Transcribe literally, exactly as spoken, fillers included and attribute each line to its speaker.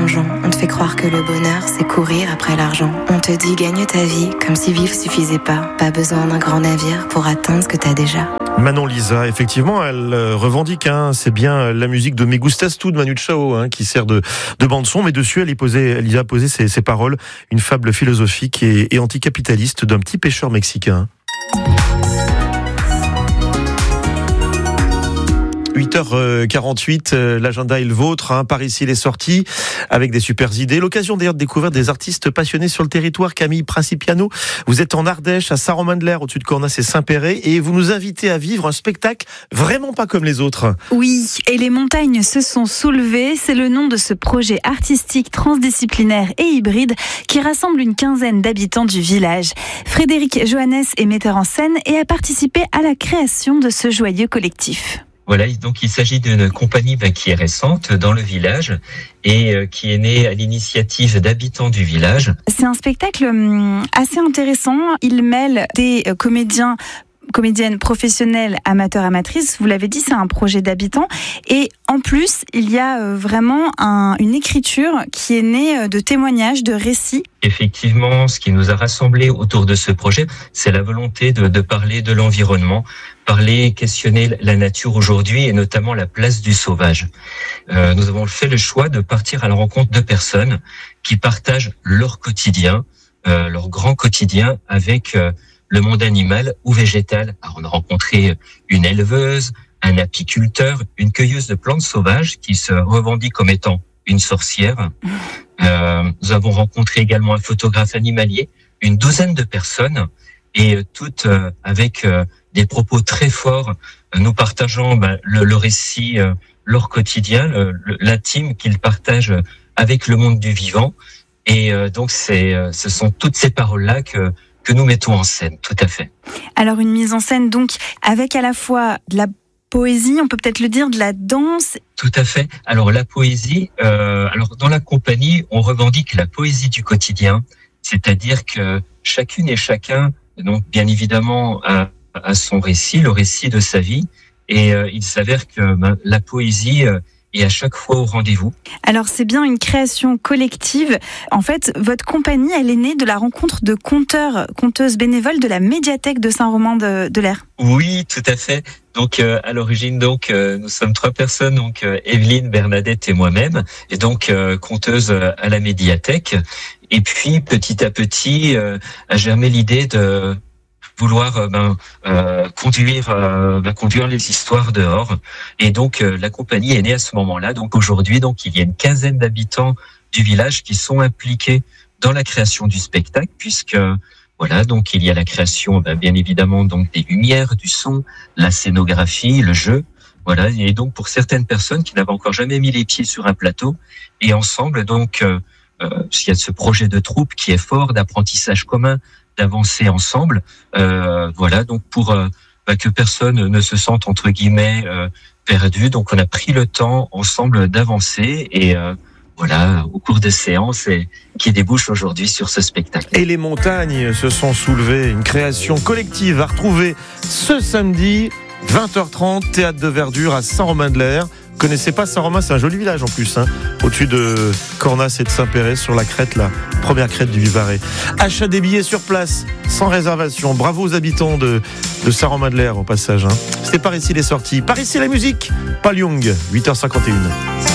Speaker 1: plongeon. On te fait croire que le bonheur, c'est courir après l'argent. On te dit gagne ta vie, comme si vivre suffisait pas. Pas besoin d'un grand navire pour atteindre ce que t'as déjà.
Speaker 2: Manon Lisa, effectivement, elle revendique, hein, c'est bien la musique de Me Gustas Tu de Manu Chao, hein, qui sert de, de bande-son, mais dessus, elle y, posait, elle y a posé ses, ses paroles, une fable philosophique et, et anticapitaliste d'un petit pêcheur mexicain. huit heures quarante-huit, l'agenda est le vôtre, hein, par ici les sorties, avec des super idées. L'occasion d'ailleurs de découvrir des artistes passionnés sur le territoire. Camille Principiano, vous êtes en Ardèche, à Saint-Romain-de-l'Air, au-dessus de Cornas et Saint-Péret, et vous nous invitez à vivre un spectacle vraiment pas comme les autres.
Speaker 3: Oui, et les montagnes se sont soulevées, c'est le nom de ce projet artistique transdisciplinaire et hybride qui rassemble une quinzaine d'habitants du village. Frédéric Johannes est metteur en scène et a participé à la création de ce joyeux collectif.
Speaker 4: Voilà, donc il s'agit d'une compagnie ben, qui est récente dans le village et euh, qui est née à l'initiative d'habitants du village.
Speaker 3: C'est un spectacle hum, assez intéressant. Il mêle des euh, comédiens comédienne professionnelle, amateur, amatrice, vous l'avez dit, c'est un projet d'habitants. Et en plus, il y a vraiment un, une écriture qui est née de témoignages, de récits.
Speaker 4: Effectivement, ce qui nous a rassemblés autour de ce projet, c'est la volonté de, de parler de l'environnement, parler, questionner la nature aujourd'hui et notamment la place du sauvage. Euh, nous avons fait le choix de partir à la rencontre de personnes qui partagent leur quotidien, euh, leur grand quotidien avec euh, le monde animal ou végétal. Alors, on a rencontré une éleveuse, un apiculteur, une cueilleuse de plantes sauvages qui se revendique comme étant une sorcière. Euh, nous avons rencontré également un photographe animalier, une douzaine de personnes, et euh, toutes euh, avec euh, des propos très forts, euh, nous partageant ben, le, le récit, euh, leur quotidien, le, le, l'intime qu'ils partagent avec le monde du vivant. Et euh, donc, c'est, euh, ce sont toutes ces paroles-là que que nous mettons en scène, tout à fait.
Speaker 3: Alors une mise en scène donc avec à la fois de la poésie, on peut peut-être le dire, de la danse.
Speaker 4: Tout à fait. Alors la poésie, euh, alors dans la compagnie, on revendique la poésie du quotidien, c'est-à-dire que chacune et chacun, donc bien évidemment, a, a son récit, le récit de sa vie, et euh, il s'avère que ben, la poésie euh, et à chaque fois au rendez-vous.
Speaker 3: Alors c'est bien une création collective. En fait, votre compagnie, elle est née de la rencontre de conteurs, conteuses bénévoles de la médiathèque de Saint-Romain-de-l'Air.
Speaker 4: Oui, tout à fait. Donc euh, à l'origine, donc euh, nous sommes trois personnes, donc euh, Evelyne, Bernadette et moi-même, et donc euh, conteuses à la médiathèque. Et puis petit à petit, euh, a germé l'idée de vouloir euh, ben, euh, conduire, euh, ben, conduire les histoires dehors. Et donc, euh, la compagnie est née à ce moment-là. Donc, aujourd'hui, donc, il y a une quinzaine d'habitants du village qui sont impliqués dans la création du spectacle, puisque, voilà, donc, il y a la création, ben, bien évidemment, donc, des lumières, du son, la scénographie, le jeu. Voilà. Et donc, pour certaines personnes qui n'avaient encore jamais mis les pieds sur un plateau, et ensemble, donc, euh, euh, il y a ce projet de troupe qui est fort, d'apprentissage commun, d'avancer ensemble, euh, voilà, donc pour euh, bah, que personne ne se sente entre guillemets euh, perdu. Donc on a pris le temps ensemble d'avancer et euh, voilà, au cours des séances et qui débouchent aujourd'hui sur ce spectacle.
Speaker 2: Et les montagnes se sont soulevées, une création collective à retrouver ce samedi, vingt heures trente, théâtre de verdure à Saint-Romain-de-l'Air. Vous connaissez pas Saint-Romain, c'est un joli village en plus, hein, au-dessus de Cornas et de Saint-Péret, sur la crête, la première crête du Vivarais. Achat des billets sur place, sans réservation. Bravo aux habitants de, de Saint-Romain-de-l'Air au passage. Hein. C'est par ici les sorties. Par ici la musique, Paul Young, huit heures cinquante et une.